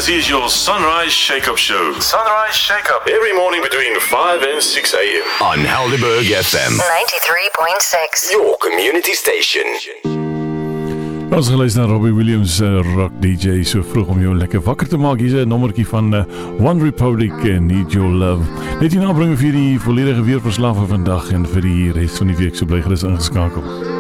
guys, here's your Sunrise Shake-Up Show. Sunrise Shake-Up, every morning between 5 and 6 a.m. on Helderberg FM 93.6. Your community station. Ons geluister naar Robbie Williams, rock DJ, so vroeg om jou lekker wakker te maak. Hier is 'n nommertjie van One Republic, Need Your Love. Net hierna bring vir die volledige weerverslag van vandag en vir die res van die week, so bly gerus ingeskakel.